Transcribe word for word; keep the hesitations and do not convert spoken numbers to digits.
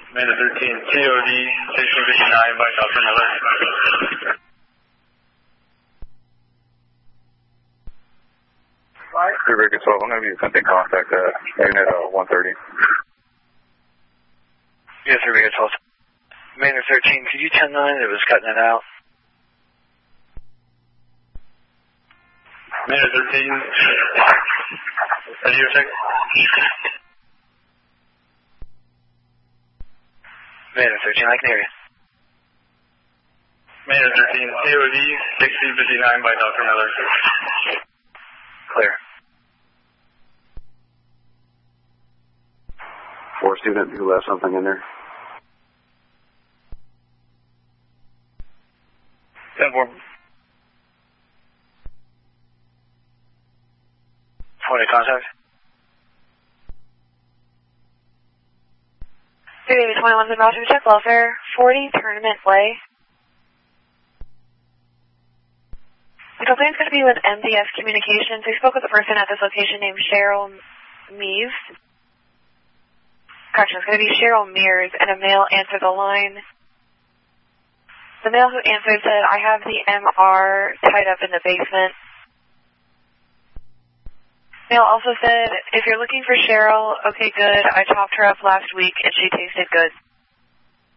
Amanda thirteen, T O D sixteen fifty-nine by Doctor Miller. Rebecca twelve, I'm going to be sent in contact at unit uh, one thirty. Yes, Rebecca twelve. Amanda thirteen, could you ten nine? It was cutting it out. Amanda thirteen, radio check. Amanda thirteen, I can hear you. Amanda thirteen, T O D sixteen fifty-nine by Doctor Miller. Clear. Four student who left something in there. ten four. twenty contact. three twenty-one Roger, check welfare. forty tournament play. The complaint's going to be with M D S Communications. We spoke with a person at this location named Cheryl Meaves. Correction, it's going to be Cheryl Mears, and a male answered the line. The male who answered said, I have the M R tied up in the basement. Male also said, if you're looking for Cheryl, okay, good. I chopped her up last week and she tasted good.